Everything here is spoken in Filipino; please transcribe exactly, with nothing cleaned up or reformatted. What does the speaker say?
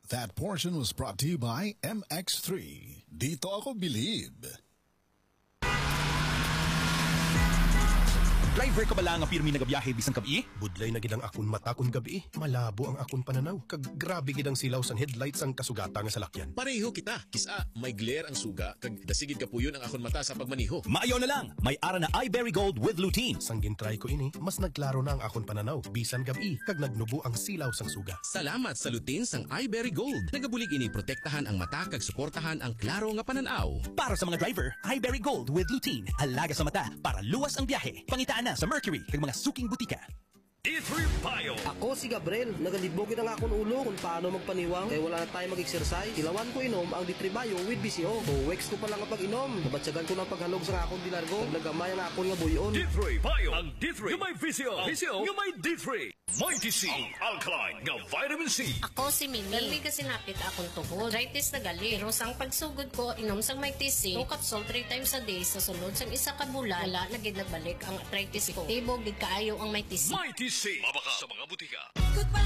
That portion was brought to you by M X three. Dito ako believe. Driver ka ba lang ang pirmi nagabiyahe bisang kabi? Budlay na gidang akon mata kun gabi. Malabo ang akon pananaw. Kag grabe gidang silaw sang headlights ang kasugata nga salakyan. Pareho kita. Kisa, may glare ang suga. Kag dasigid ka puyon ang akon mata sa pagmaniho. Maayaw na lang. May ara na iBerry Gold with lutein. Sang gintry ko ini, mas nagklaro na ang akon pananaw. Bisan gabi, kag nagnubo ang silaw sang suga. Salamat sa lutein sang iBerry Gold. Nagabulig ini protektahan ang mata kag suportahan ang klaro nga pananaw. Para sa mga driver, iBerry Gold with lutein. Alaga sa mata para luwas ang biyahe. Pangitaan na sa Mercury kag mga suking butika. D three Bio. Ako si Gabriel. Nagalibog ang akong ulo kung paano magpaniwang. Kaya wala na tayo mag-exercise. Ilawan ko inom ang D three Bio with B C O. O wex ko pa lang ang pag-inom. Nabatsagan ko ng paghalog sa akong dilargo. Nagamay ang akong nga buyon. D three Bio. Ang D three. Yung may B C O. B C O. Yung may D three. Mighty C. Ang alkaline nga vitamin C. Ako si Mimi. Gali kasi napit akong tuhod. Arthritis na gali. Pero sang pagsugod ko, inom sang Mighty C. two capsule three times a day. Sa sunod sang isa ka bulan, wala na gid nagbalik ang arthritis ko. Tibog gid kaayo ang Mighty C. Mighty C. Mabaka sa mga butika. Goodbye.